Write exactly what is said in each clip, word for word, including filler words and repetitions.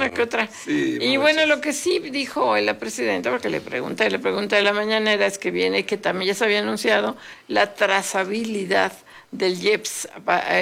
una que otra. Sí, y bueno, lo que sí dijo hoy la presidenta, porque le pregunté, le pregunté de la mañanera, es que viene, que también ya se había anunciado, la trazabilidad del I E P S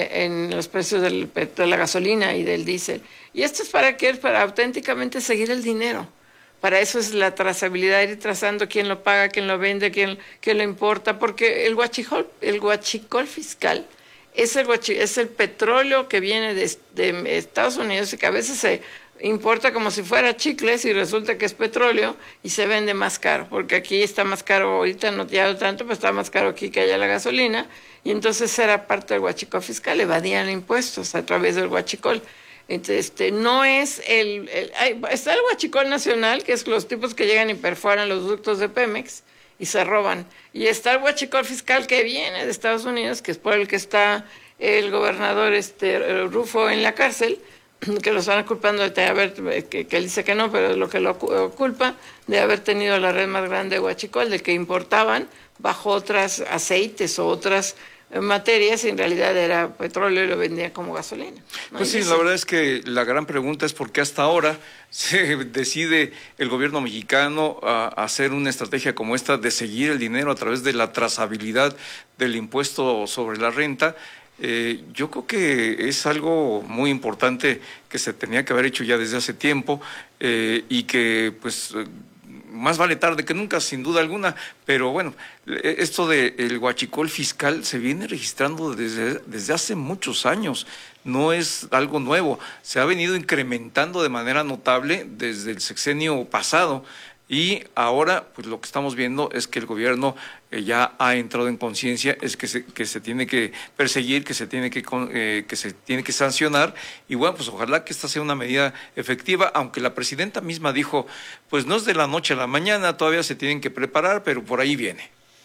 en los precios del, de la gasolina y del diésel. ¿Y esto es para qué? Para auténticamente seguir el dinero. Para eso es la trazabilidad, ir trazando quién lo paga, quién lo vende, quién, quién lo importa, porque el huachicol, el huachicol fiscal es el, guachi, es el petróleo que viene de, de Estados Unidos y que a veces se importa como si fuera chicles y resulta que es petróleo y se vende más caro, porque aquí está más caro, ahorita no ya no tanto, pero está más caro aquí que allá la gasolina, y entonces era parte del huachicol fiscal, evadían impuestos a través del huachicol. Entonces, este, no es el, el hay, está el huachicol nacional, que es los tipos que llegan y perforan los ductos de Pemex y se roban, y está el huachicol fiscal que viene de Estados Unidos, que es por el que está el gobernador este Rufo en la cárcel, que lo están culpando de haber, que, que él dice que no, pero es lo que lo culpa, de haber tenido la red más grande de huachicol, de que importaban bajo otras aceites o otras materias, y en realidad era petróleo y lo vendían como gasolina, ¿no? Pues sí, la verdad es que la gran pregunta es por qué hasta ahora se decide el gobierno mexicano a hacer una estrategia como esta de seguir el dinero a través de la trazabilidad del impuesto sobre la renta. Eh, yo creo que es algo muy importante que se tenía que haber hecho ya desde hace tiempo eh, y que pues más vale tarde que nunca, sin duda alguna, pero bueno, esto del huachicol fiscal se viene registrando desde, desde hace muchos años, no es algo nuevo, se ha venido incrementando de manera notable desde el sexenio pasado. Y ahora, pues lo que estamos viendo es que el gobierno eh, ya ha entrado en conciencia, es que se, que se tiene que perseguir, que se tiene que, eh, que se tiene que sancionar, y bueno, pues ojalá que esta sea una medida efectiva, aunque la presidenta misma dijo, pues no es de la noche a la mañana, todavía se tienen que preparar, pero por ahí viene.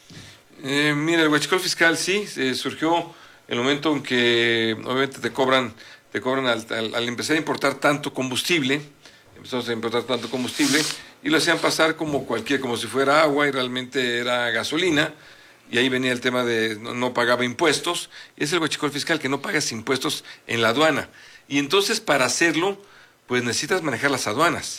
Eh, mira, el huachicol fiscal sí, eh, surgió el momento en que obviamente te cobran, te cobran al, al, al empezar a importar tanto combustible, empezamos a importar tanto combustible, y lo hacían pasar como cualquier, como si fuera agua y realmente era gasolina, y ahí venía el tema de no, no pagaba impuestos, y es el huachicol fiscal, que no pagas impuestos en la aduana, y entonces para hacerlo, pues necesitas manejar las aduanas,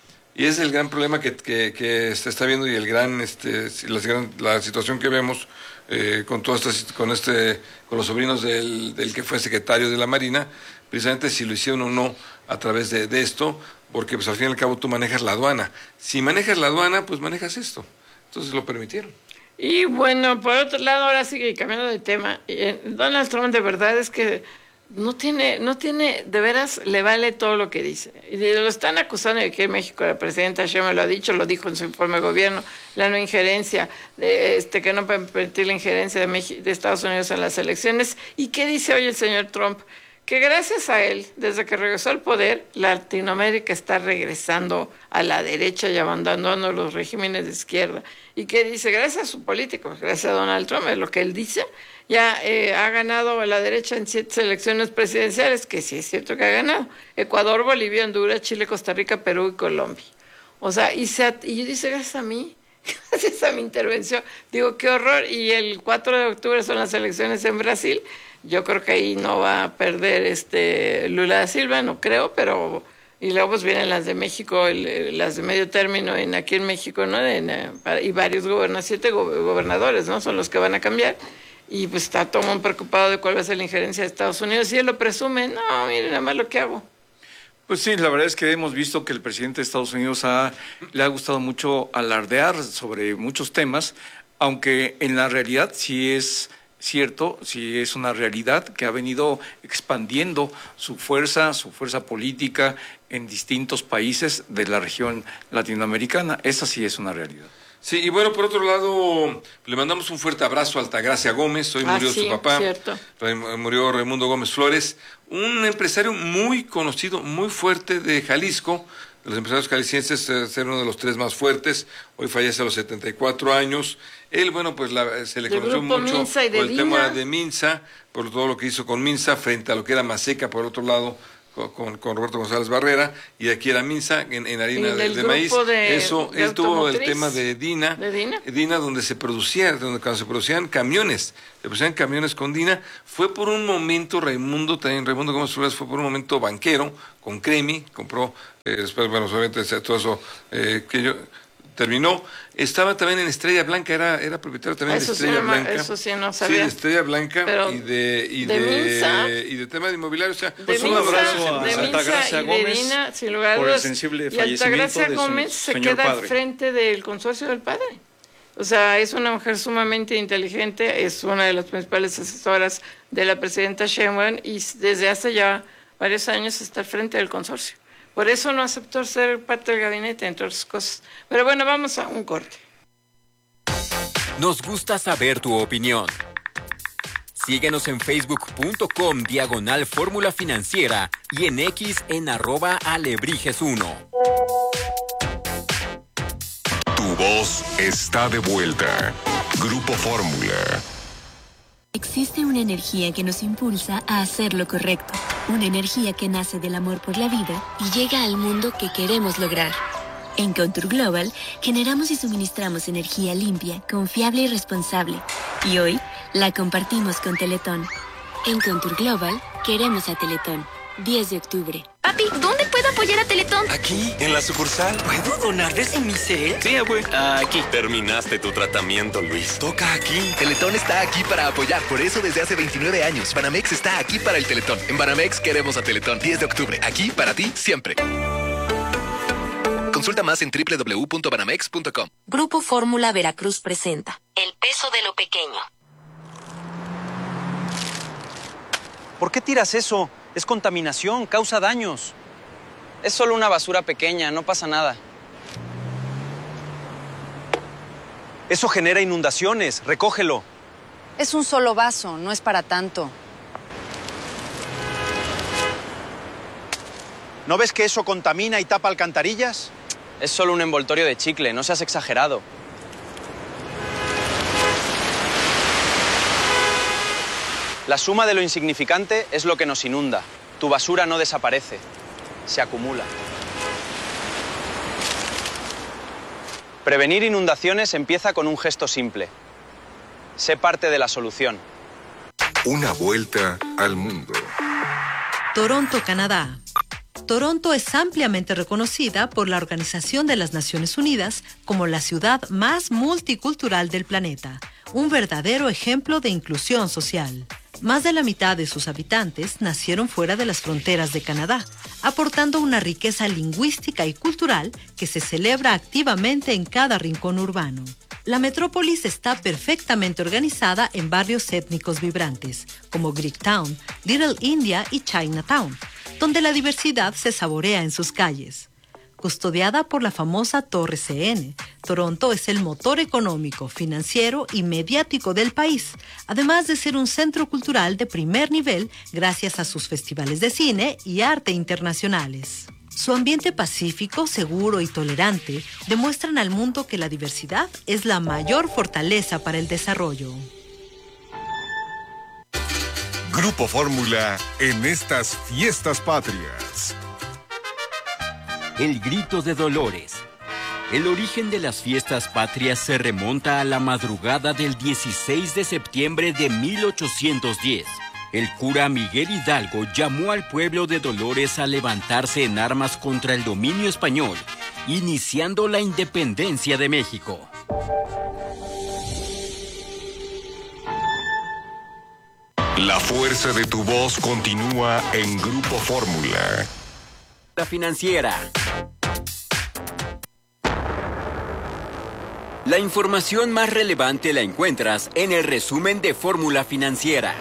y es el gran problema que, que, que se está viendo, y el gran, este, la, gran, la situación que vemos eh, con todo este, con este, con los sobrinos del, del que fue secretario de la Marina, precisamente si lo hicieron o no a través de, de esto, porque pues al fin y al cabo tú manejas la aduana. Si manejas la aduana, pues manejas esto. Entonces lo permitieron. Y bueno, por otro lado, ahora sigue cambiando de tema. Donald Trump de verdad es que no tiene, no tiene, de veras le vale todo lo que dice. Y lo están acusando de que en México la presidenta Sheinbaum lo ha dicho, lo dijo en su informe de gobierno, la no injerencia, de este que no pueden permitir la injerencia de, México, de Estados Unidos en las elecciones. ¿Y qué dice hoy el señor Trump? Que gracias a él, desde que regresó al poder, Latinoamérica está regresando a la derecha y abandonando los regímenes de izquierda. Y que dice, gracias a su político, gracias a Donald Trump, es lo que él dice, ya eh, ha ganado a la derecha en siete elecciones presidenciales, que sí es cierto que ha ganado. Ecuador, Bolivia, Honduras, Chile, Costa Rica, Perú y Colombia. O sea, y, se, y dice, gracias a mí, gracias a mi intervención. Digo, qué horror. Y el cuatro de octubre son las elecciones en Brasil. Yo creo que ahí no va a perder este Lula da Silva, no creo, pero y luego pues vienen las de México, el, las de medio término en aquí en México, ¿no? En, y varios gobernadores, siete gobernadores, ¿no? Son los que van a cambiar. Y pues está todo muy preocupado de cuál va a ser la injerencia de Estados Unidos. Y él lo presume, no, miren nada más lo que hago. Pues sí, la verdad es que hemos visto que el presidente de Estados Unidos ha, le ha gustado mucho alardear sobre muchos temas, aunque en la realidad sí es cierto, sí es una realidad que ha venido expandiendo su fuerza, su fuerza política en distintos países de la región latinoamericana. Esa sí es una realidad. Sí, y bueno, por otro lado, le mandamos un fuerte abrazo a Altagracia Gómez. Hoy murió ah, sí, su papá, cierto. Murió Raimundo Gómez Flores, un empresario muy conocido, muy fuerte de Jalisco, de los empresarios jaliscienses, ser uno de los tres más fuertes. Hoy fallece a los setenta y cuatro años. Él, bueno, pues la, se le del conoció mucho Minsa y de por el Vina. tema de Minsa, por todo lo que hizo con Minsa, frente a lo que era Maseca, por otro lado, con, con Roberto González Barrera, y aquí era Minsa en, en harina de, de maíz. De, Eso, de él tuvo el tema de Dina, ¿De Dina? Dina, donde se producía, donde cuando se producían camiones, se producían camiones con Dina. Fue por un momento Raimundo, también Raimundo Gómez Flores fue por un momento banquero, con Cremi, compró, eh, después, bueno, obviamente todo eso eh, que yo... terminó, estaba también en Estrella Blanca, era, era propietario también eso de Estrella sí, Blanca. Eso sí, no sabía. Sí, de Estrella Blanca Pero y de y de, de, Minsa, y de tema de inmobiliario. O sea, de pues Minsa, un abrazo a de Santa Minsa Gracia y Gómez de Dina, sin lugar a por el dudas. sensible Y fallecimiento Altagracia de su Gómez se señor queda padre. al frente del consorcio del padre. O sea, es una mujer sumamente inteligente, es una de las principales asesoras de la presidenta Sheinbaum y desde hace ya varios años está al frente del consorcio. Por eso no aceptó ser parte del gabinete, entre otras cosas. Pero bueno, vamos a un corte. Nos gusta saber tu opinión. Síguenos en facebook.com diagonal fórmula financiera y en X en arroba alebrijes uno. Tu voz está de vuelta. Grupo Fórmula. Existe una energía que nos impulsa a hacer lo correcto. Una energía que nace del amor por la vida y llega al mundo que queremos lograr. En Contour Global, generamos y suministramos energía limpia, confiable y responsable. Y hoy, la compartimos con Teletón. En Contour Global, queremos a Teletón. diez de octubre. Papi, ¿dónde puedo apoyar a Teletón? Aquí, en la sucursal. ¿Puedo donar desde mi cel? Sí, abue. Aquí. Terminaste tu tratamiento, Luis. Toca aquí. Teletón está aquí para apoyar. Por eso, desde hace veintinueve años, Banamex está aquí para el Teletón. En Banamex queremos a Teletón. diez de octubre. Aquí para ti, siempre. Consulta más en doble u doble u doble u punto banamex punto com. Grupo Fórmula Veracruz presenta El peso de lo pequeño. ¿Por qué tiras eso? Es contaminación, causa daños. Es solo una basura pequeña, no pasa nada. Eso genera inundaciones, recógelo. Es un solo vaso, no es para tanto. ¿No ves que eso contamina y tapa alcantarillas? Es solo un envoltorio de chicle, no seas exagerado. La suma de lo insignificante es lo que nos inunda. Tu basura no desaparece, se acumula. Prevenir inundaciones empieza con un gesto simple. Sé parte de la solución. Una vuelta al mundo. Toronto, Canadá. Toronto es ampliamente reconocida por la Organización de las Naciones Unidas como la ciudad más multicultural del planeta, un verdadero ejemplo de inclusión social. Más de la mitad de sus habitantes nacieron fuera de las fronteras de Canadá, aportando una riqueza lingüística y cultural que se celebra activamente en cada rincón urbano. La metrópolis está perfectamente organizada en barrios étnicos vibrantes, como Greektown, Little India y Chinatown, donde la diversidad se saborea en sus calles. Custodiada por la famosa Torre C N, Toronto es el motor económico, financiero y mediático del país, además de ser un centro cultural de primer nivel gracias a sus festivales de cine y arte internacionales. Su ambiente pacífico, seguro y tolerante demuestran al mundo que la diversidad es la mayor fortaleza para el desarrollo. Grupo Fórmula en estas fiestas patrias. El grito de Dolores. El origen de las fiestas patrias se remonta a la madrugada del dieciséis de septiembre de mil ochocientos diez. El cura Miguel Hidalgo llamó al pueblo de Dolores a levantarse en armas contra el dominio español, iniciando la independencia de México. La fuerza de tu voz continúa en Grupo Fórmula. La financiera. La información más relevante la encuentras en el resumen de Fórmula Financiera.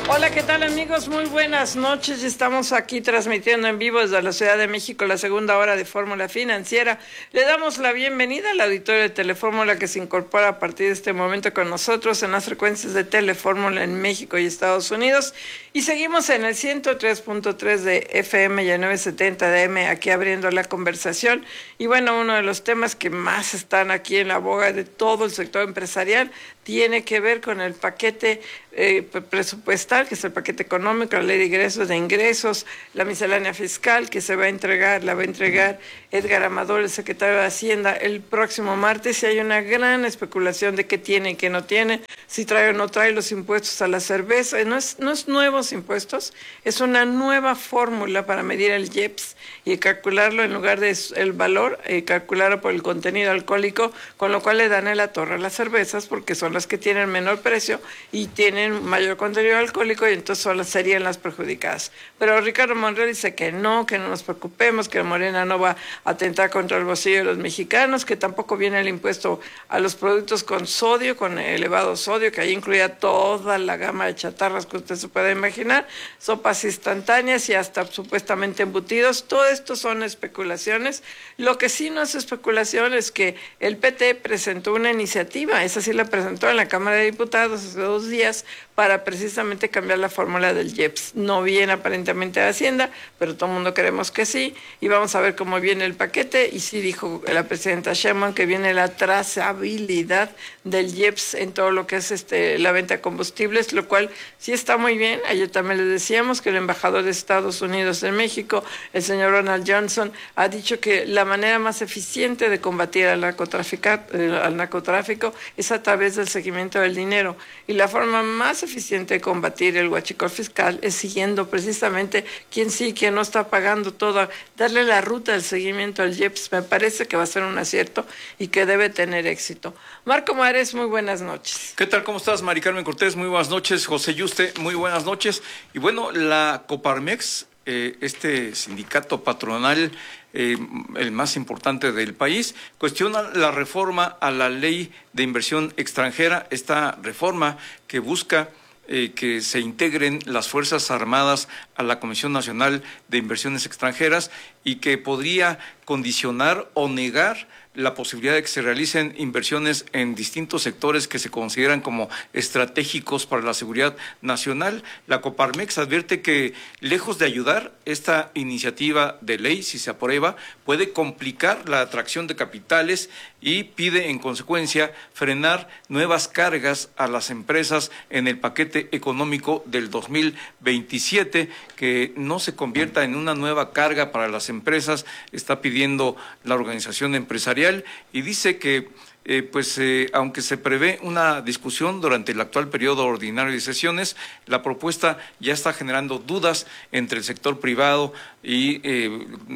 Hola, ¿qué tal amigos? Muy buenas noches. Estamos aquí transmitiendo en vivo desde la Ciudad de México la segunda hora de Fórmula Financiera. Le damos la bienvenida al auditorio de Telefórmula que se incorpora a partir de este momento con nosotros en las frecuencias de Telefórmula en México y Estados Unidos. Y seguimos en el ciento tres punto tres de F M y el novecientos setenta de A M aquí abriendo la conversación. Y bueno, uno de los temas que más están aquí en la boga de todo el sector empresarial tiene que ver con el paquete eh, presupuestal, que es el paquete económico, la ley de ingresos, de ingresos, la miscelánea fiscal que se va a entregar, la va a entregar Edgar Amador, el secretario de Hacienda, el próximo martes. Y hay una gran especulación de qué tiene y qué no tiene, si trae o no trae los impuestos a la cerveza. No es, no es nuevos impuestos, es una nueva fórmula para medir el I E P S y calcularlo en lugar de el valor, y calcularlo por el contenido alcohólico, con lo cual le dan en la torre a las cervezas porque son las que tienen menor precio y tienen mayor contenido alcohólico, y entonces solo serían las perjudicadas. Pero Ricardo Monreal dice que no, que no nos preocupemos, que Morena no va a atentar contra el bolsillo de los mexicanos, que tampoco viene el impuesto a los productos con sodio, con elevado sodio, que ahí incluía toda la gama de chatarras que usted se puede imaginar, sopas instantáneas y hasta supuestamente embutidos. Todo esto son especulaciones. Lo que sí no es especulación es que el P T presentó una iniciativa, esa sí la presentó en la Cámara de Diputados hace dos días, para precisamente cambiar la fórmula del I E P S. No viene aparentemente de Hacienda, pero todo el mundo queremos que sí, y vamos a ver cómo viene el paquete. Y sí dijo la presidenta Sheinbaum que viene la trazabilidad del I E P S en todo lo que es este la venta de combustibles, lo cual sí está muy bien. Ayer también les decíamos que el embajador de Estados Unidos en México, el señor Ronald Johnson, ha dicho que la manera más eficiente de combatir al narcotráfico, al narcotráfico es a través del seguimiento del dinero, y la forma más eficiente de combatir el huachicol fiscal es siguiendo precisamente quién sí, quién no está pagando todo, darle la ruta del seguimiento al I E P S. Me parece que va a ser un acierto y que debe tener éxito. Marco Mares, muy buenas noches. ¿Qué tal? ¿Cómo estás, Mari Carmen Cortés? Muy buenas noches. José Yuste, muy buenas noches. Y bueno, la Coparmex, eh, este sindicato patronal, eh, el más importante del país, cuestiona la reforma a la ley de inversión extranjera, esta reforma que busca Eh, que se integren las Fuerzas Armadas a la Comisión Nacional de Inversiones Extranjeras, y que podría condicionar o negar la posibilidad de que se realicen inversiones en distintos sectores que se consideran como estratégicos para la seguridad nacional. La Coparmex advierte que, lejos de ayudar, esta iniciativa de ley, si se aprueba, puede complicar la atracción de capitales, y pide en consecuencia frenar nuevas cargas a las empresas en el paquete económico del dos mil veintisiete, que no se convierta en una nueva carga para las empresas, está pidiendo la organización empresarial, y dice que Eh, pues eh, aunque se prevé una discusión durante el actual periodo ordinario de sesiones, la propuesta ya está generando dudas entre el sector privado, y eh,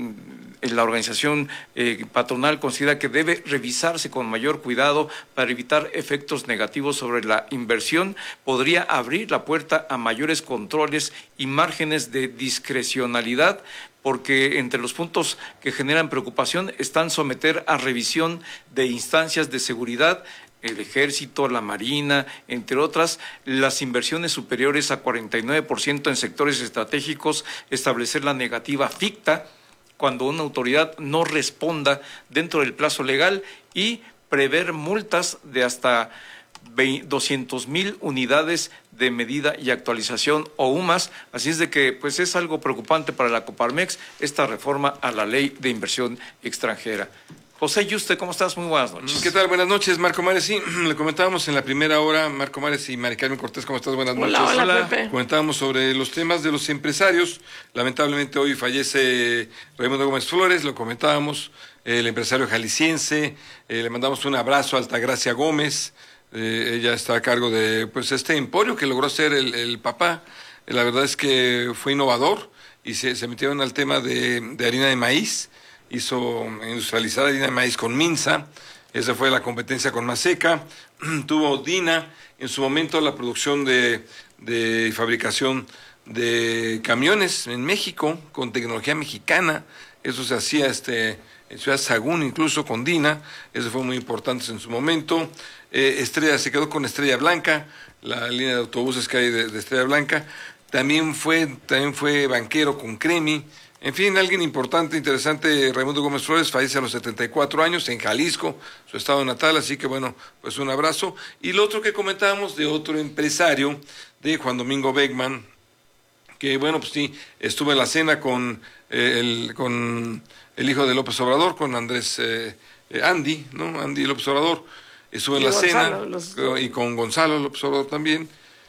la organización eh, patronal considera que debe revisarse con mayor cuidado para evitar efectos negativos sobre la inversión. Podría abrir la puerta a mayores controles y márgenes de discrecionalidad, porque entre los puntos que generan preocupación están someter a revisión de instancias de seguridad, el Ejército, la Marina, entre otras, las inversiones superiores a cuarenta y nueve por ciento en sectores estratégicos, establecer la negativa ficta cuando una autoridad no responda dentro del plazo legal, y prever multas de hasta doscientos mil unidades de medida y actualización o U M A S. Así es de que pues es algo preocupante para la Coparmex esta reforma a la ley de inversión extranjera. José Yuste, ¿cómo estás? Muy buenas noches. ¿Qué tal? Buenas noches, Marco Mares. Sí, le comentábamos en la primera hora, Marco Mares y Mari Carmen Cortés, ¿cómo estás? Buenas noches. Hola, hola, Pepe. Comentábamos sobre los temas de los empresarios. Lamentablemente hoy fallece Raimundo Gómez Flores, lo comentábamos, el empresario jalisciense. Eh, le mandamos un abrazo a Altagracia Gómez. Eh, ella está a cargo de pues este emporio que logró ser el, el papá. Eh, la verdad es que fue innovador, y se, se metieron al tema de, de harina de maíz. Hizo industrializar harina de maíz con Minsa, esa fue la competencia con Maseca. Tuvo Dina en su momento la producción de, de fabricación de camiones en México con tecnología mexicana. Eso se hacía este en Ciudad Sagún, incluso con Dina. Eso fue muy importante en su momento. Eh, Estrella se quedó con Estrella Blanca, la línea de autobuses que hay de, de Estrella Blanca. También fue, también fue banquero con Cremi. En fin, alguien importante, interesante. Raimundo Gómez Flores fallece a los setenta y cuatro años en Jalisco, su estado natal, así que bueno, pues un abrazo. Y lo otro que comentábamos de otro empresario, de Juan Domingo Beckman, que bueno, pues sí, estuvo en la cena con, eh, el, con el hijo de López Obrador, con Andrés, eh, eh, Andy, ¿no? Andy López Obrador, estuvo en la Gonzalo, cena, los... y con Gonzalo López Obrador también.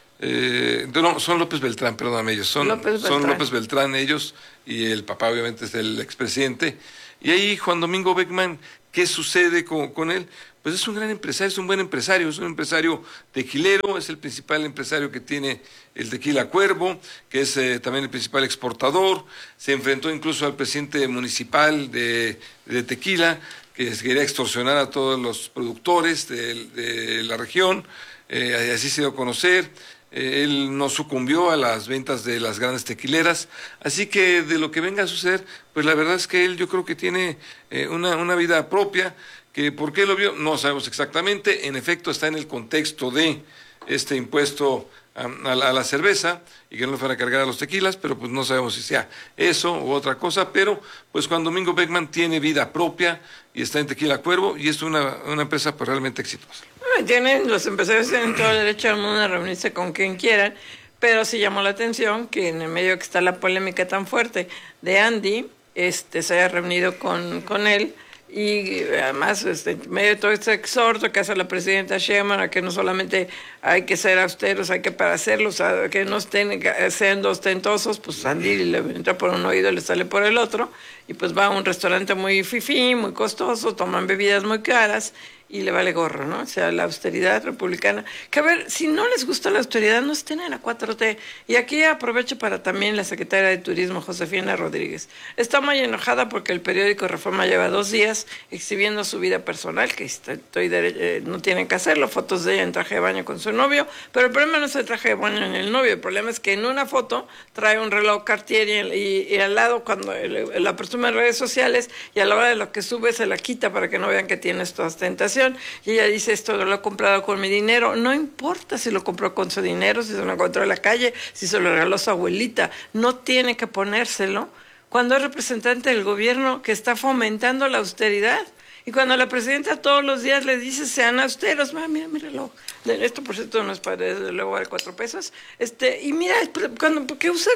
Eh, no, son López Beltrán, perdóname, ellos son López Beltrán. son López Beltrán ellos, y el papá obviamente es el expresidente. Y ahí Juan Domingo Beckman, ¿qué sucede con, con él? Pues es un gran empresario, es un buen empresario, es un empresario tequilero, es el principal empresario que tiene el Tequila Cuervo, que es eh, también el principal exportador. Se enfrentó incluso al presidente municipal de, de Tequila, que quería extorsionar a todos los productores de, de la región, eh, así se dio a conocer. Él no sucumbió a las ventas de las grandes tequileras, así que de lo que venga a suceder, pues la verdad es que él yo creo que tiene eh, una, una vida propia, que por qué lo vio, no sabemos exactamente. En efecto está en el contexto de este impuesto a, a, la, a la cerveza, y que no le fuera a cargar a los tequilas, pero pues no sabemos si sea eso u otra cosa. Pero pues Juan Domingo Beckman tiene vida propia y está en Tequila Cuervo, y es una, una empresa pues realmente exitosa. Tienen, los empresarios tienen todo el derecho al mundo a reunirse con quien quieran, pero sí llamó la atención que en el medio que está la polémica tan fuerte de Andy, este, se haya reunido con, con él, y además este, en medio de todo este exhorto que hace la presidenta Sheinbaum a que no solamente hay que ser austeros, hay que para hacerlos, a que no estén siendo ostentosos, pues Andy le entra por un oído y le sale por el otro, y pues va a un restaurante muy fifí, muy costoso, toman bebidas muy caras, y le vale gorro, ¿no? O sea, la austeridad republicana. Que a ver, si no les gusta la austeridad, no estén en la cuatro T. Y aquí aprovecho para también la secretaria de Turismo, Josefina Rodríguez. Está muy enojada porque el periódico Reforma lleva dos días exhibiendo su vida personal, que estoy de, eh, no tienen que hacerlo, fotos de ella en traje de baño con su novio, pero el problema no es el traje de baño en el novio, el problema es que en una foto trae un reloj Cartier y, y, y al lado, cuando el, la presume en redes sociales, y a la hora de lo que sube se la quita para que no vean que tiene esta ostentación. Y ella dice, esto lo he comprado con mi dinero. No importa si lo compró con su dinero, si se lo encontró en la calle, si se lo regaló su abuelita. No tiene que ponérselo cuando es representante del gobierno que está fomentando la austeridad. Y cuando la presidenta todos los días le dice, sean austeros, mira, mira mi reloj. Esto, por cierto, no es para, desde luego, vale cuatro pesos. Este, y mira, cuando, ¿por qué usa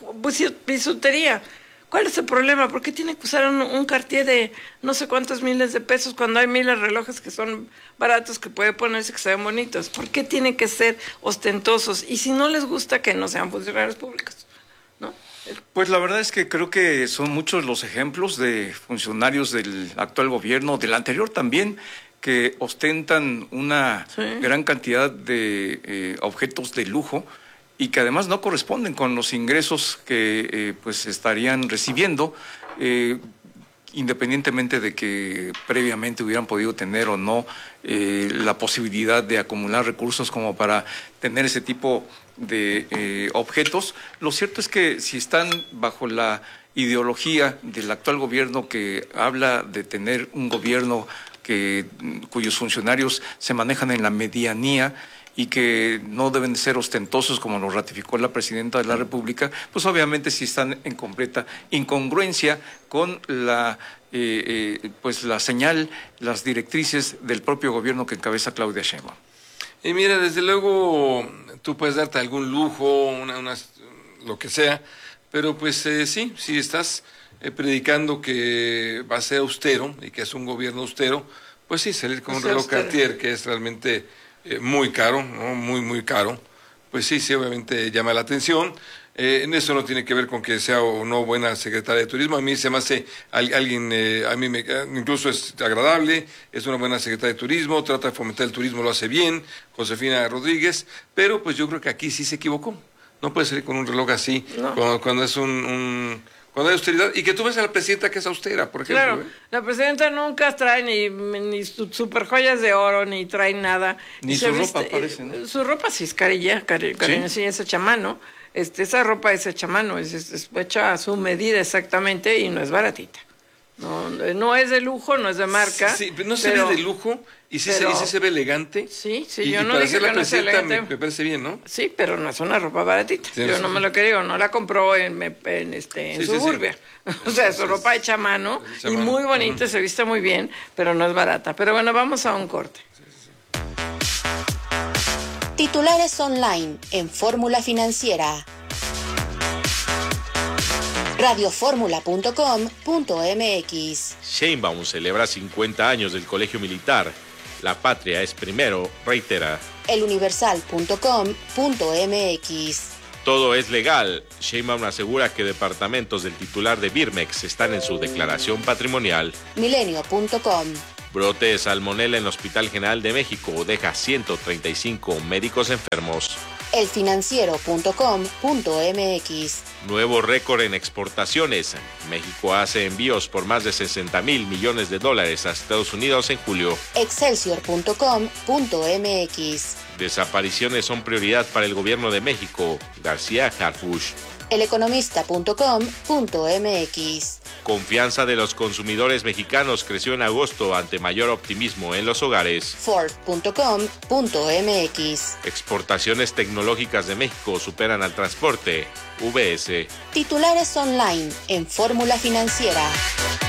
bisutería? ¿Cuál es el problema? ¿Por qué tiene que usar un, un Cartier de no sé cuántos miles de pesos cuando hay miles de relojes que son baratos, que puede ponerse, que se ven bonitos? ¿Por qué tienen que ser ostentosos? Y si no les gusta, que no sean funcionarios públicos, ¿no? Pues la verdad es que creo que son muchos los ejemplos de funcionarios del actual gobierno, del anterior también, que ostentan una sí. gran cantidad de eh, objetos de lujo, y que además no corresponden con los ingresos que eh, pues estarían recibiendo, eh, independientemente de que previamente hubieran podido tener o no eh, la posibilidad de acumular recursos como para tener ese tipo de eh, objetos. Lo cierto es que si están bajo la ideología del actual gobierno, que habla de tener un gobierno que, cuyos funcionarios se manejan en la medianía, y que no deben ser ostentosos, como lo ratificó la presidenta de la República, pues obviamente sí están en completa incongruencia con la eh, eh, pues la señal, las directrices del propio gobierno que encabeza Claudia Sheinbaum. Y mira, desde luego tú puedes darte algún lujo, una, una, lo que sea, pero pues eh, sí, si estás eh, predicando que va a ser austero y que es un gobierno austero, pues sí, salir con un reloj Cartier, que es realmente Eh, muy caro, ¿no? Muy, muy caro, pues sí, sí, obviamente llama la atención. Eh, en eso no tiene que ver con que sea o no buena secretaria de Turismo. A mí se me hace al, alguien, eh, a mí me, incluso es agradable, es una buena secretaria de Turismo, trata de fomentar el turismo, lo hace bien, Josefina Rodríguez, pero pues yo creo que aquí sí se equivocó. No puede salir con un reloj así, no. cuando, cuando es un... un cuando hay austeridad, y que tú ves a la presidenta que es austera, por ejemplo. Claro, ¿eh? La presidenta nunca trae ni, ni super joyas de oro, ni trae nada. Ni su ropa, parece, ¿no? Su ropa sí es carilla, cari, cariño, ¿sí? sí, es hecha a mano. Este, esa ropa es hecha a mano, es, es, es hecha a su medida exactamente, y no es baratita. No, no es de lujo, no es de marca. Sí, pero no se pero, ve de lujo y sí, pero, se, y sí se ve elegante. Sí, sí, y, yo y no para dije hacer la que no sea presenta elegante. me, me parece bien, ¿no? Sí, pero no es una ropa baratita. Sí, yo sí. no me lo que digo, no la compró en, en, este, en Sí, sí, Suburbia. sí. O sea, su ropa hecha a mano Hecha a y mano. muy bonita, Ujú. se viste muy bien, pero no es barata. Pero bueno, vamos a un corte. Titulares online en Fórmula Financiera. radio fórmula punto com punto m x. Sheinbaum celebra cincuenta años del Colegio Militar. La patria es primero, reitera. el universal punto com punto m x. Todo es legal. Sheinbaum asegura que departamentos del titular de Birmex están en su declaración patrimonial. milenio punto com. Brote de salmonela en Hospital General de México deja ciento treinta y cinco médicos enfermos. el financiero punto com punto m x. Nuevo récord en exportaciones. México hace envíos por más de sesenta mil millones de dólares a Estados Unidos en julio. excelsior punto com punto m x. Desapariciones son prioridad para el gobierno de México. García Harfuch. el economista punto com punto m x. Confianza de los consumidores mexicanos creció en agosto ante mayor optimismo en los hogares. ford punto com punto m x. Exportaciones tecnológicas de México superan al transporte. V S. Titulares online en Fórmula Financiera.